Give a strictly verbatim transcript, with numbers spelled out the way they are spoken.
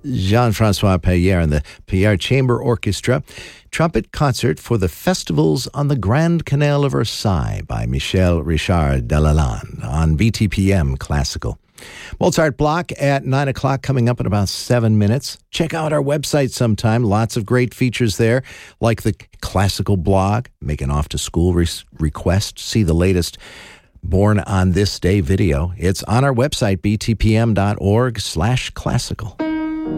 Jean-Francois Paillard and the Paillard Chamber Orchestra. Trumpet Concert for the Festivals on the Grand Canal of Versailles by Michel Richard Delalande on B T P M Classical. Mozart Block at nine o'clock coming up in about seven minutes. Check out our website sometime. Lots of great features there, like the classical blog, make an off-to-school re- request, see the latest Born on This Day video. It's on our website, b t p m dot org slash classical.